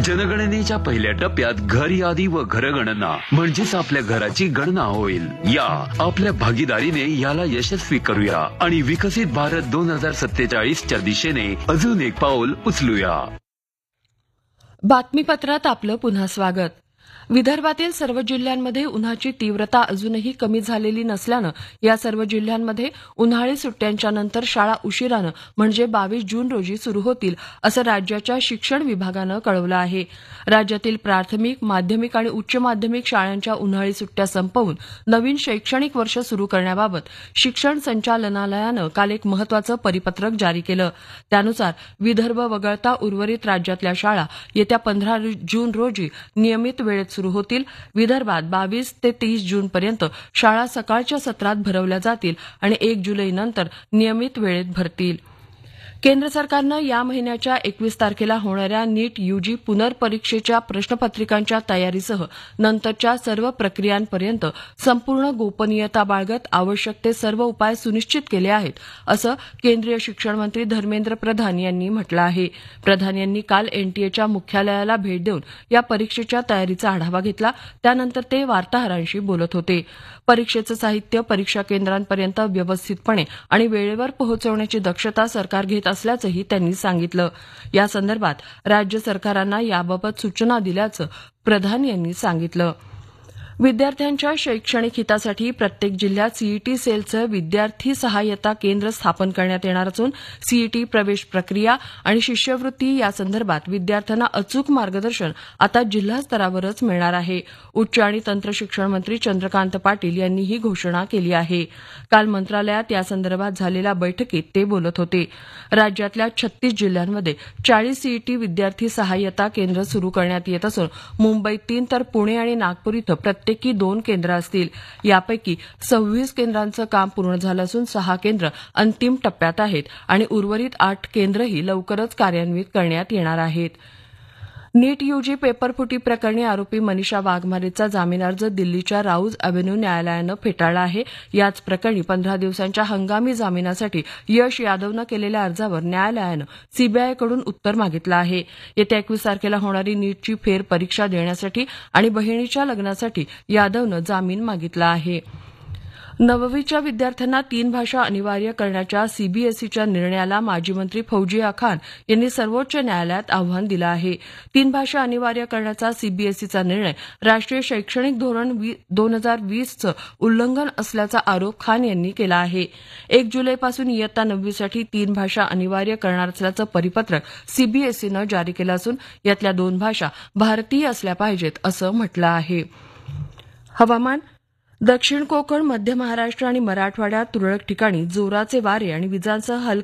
जनगणनेच्या पहिल्या टप्प्यात घर यादी व घरगणना म्हणजेच आपल्या घराची गणना होईल. या आपल्या भागीदारीने याला यशस्वी करूया आणि विकसित भारत 2047च्या दिशेने अजून एक पाऊल उचलूया. बातमीपत्रात आपलं पुन्हा स्वागत. विदर्भातील सर्व जिल्ह्यांमध्ये उन्हाची तीव्रता अजूनही कमी झालेली नसल्यानं या सर्व जिल्ह्यांमध्ये उन्हाळी सुट्ट्यांच्या नंतर शाळा उशिरानं म्हणजे 22 जून रोजी सुरू होतील असं राज्याच्या शिक्षण विभागानं कळवलं आहे. राज्यातील प्राथमिक, माध्यमिक आणि उच्च माध्यमिक शाळांच्या उन्हाळी सुट्ट्या संपवून नवीन शैक्षणिक वर्ष सुरू करण्याबाबत शिक्षण संचालनालयानं काल एक महत्वाचं परिपत्रक जारी केलं. त्यानुसार विदर्भ वगळता उर्वरित राज्यातल्या शाळा येत्या 15 जून रोजी नियमित वेळेत सुरू होतील. विदर्भात 22 ते 30 जूनपर्यंत शाळा सकाळच्या सत्रात भरवल्या जातील आणि 1 जुलैनंतर नियमित वेळेत भरतील. केंद्र सरकारनं या महिन्याच्या 21 तारखेला होणाऱ्या नीट यूजी पुनर्परीक्षेच्या प्रश्नपत्रिकांच्या तयारीसह नंतरच्या सर्व प्रक्रियांपर्यंत संपूर्ण गोपनीयता बाळगत आवश्यक ते सर्व उपाय सुनिश्चित केले आहेत, असं केंद्रीय शिक्षण मंत्री धर्मेंद्र प्रधान यांनी म्हटलं आहे. प्रधान यांनी काल एनटीएच्या मुख्यालयाला भेट देऊन या परीक्षेच्या तयारीचा आढावा घेतला. त्यानंतर ते वार्ताहरांशी बोलत होते. परीक्षेचं साहित्य परीक्षा केंद्रांपर्यंत व्यवस्थितपणे आणि वेळेवर पोहोचवण्याची दक्षता सरकार घेत असल्याचंही त्यांनी सांगितलं. या संदर्भात राज्य सरकारांना याबाबत सूचना दिल्याचं प्रधान यांनी सांगितलं. विद्यार्थ्यांच्या शैक्षणिक हितासाठी प्रत्येक जिल्ह्यात सीईटी सेलचं विद्यार्थी सहाय्यता केंद्र स्थापन करण्यात येणार असून सीईटी प्रवेश प्रक्रिया आणि शिष्यवृत्ती यासंदर्भात विद्यार्थ्यांना अचूक मार्गदर्शन आता जिल्हा स्तरावरच मिळणार आहे. उच्च आणि तंत्र शिक्षण मंत्री चंद्रकांत पाटील यांनी ही घोषणा केली आहे. काल मंत्रालयात यासंदर्भात झालेल्या बैठकीत ते बोलत होते. राज्यातल्या 36 जिल्ह्यांमध्ये 40 सीईटी विद्यार्थी सहाय्यता केंद्र सुरू करण्यात येत असून मुंबईत 3 तर पुणे आणि नागपूर इथं प्रत्येकी 2 केंद्र असतील. यापैकी 26 केंद्रांचं काम पूर्ण झालं असून 6 केंद्र अंतिम टप्प्यात आहेत आणि उर्वरित 8 केंद्रही लवकरच कार्यान्वित करण्यात येणार आहेत. नीट यूजी पेपरफुटी प्रकरणी आरोपी मनीषा वाघमारेचा जामीन अर्ज दिल्लीच्या राऊज अव्हेन्यू न्यायालयानं फेटाळला आहे. याच प्रकरणी 15 दिवसांच्या हंगामी जामिनासाठी यश यादवनं केलेल्या अर्जावर न्यायालयानं सीबीआयकडून उत्तर मागितलं आहे. येत्या 21 तारखेला होणारी नीटची फेरपरीक्षा देण्यासाठी आणि बहिणीच्या लग्नासाठी यादवनं जामीन मागितला आहे. 9वीच्या विद्यार्थ्यांना 3 भाषा अनिवार्य करण्याच्या सीबीएसईच्या निर्णयाला माजी मंत्री फौजिया खान यांनी सर्वोच्च न्यायालयात आव्हान दिलं आहे. 3 भाषा अनिवार्य करण्याचा सीबीएसईचा निर्णय राष्ट्रीय शैक्षणिक धोरण 2020चं उल्लंघन असल्याचा आरोप खान यांनी केला आहे. 1 जुलैपासून इयत्ता 9वीसाठी 3 भाषा अनिवार्य करणार असल्याचं परिपत्रक सीबीएसईनं जारी केलं असून यातल्या 2 भाषा भारतीय असल्या पाहिजेत असं म्हटलं आहे. हवामान. दक्षिण कोकण, मध्य महाराष्ट्र आणि मराठवाड्यात तुरळक ठिकाणी जोराचे वारे आणि विजांसह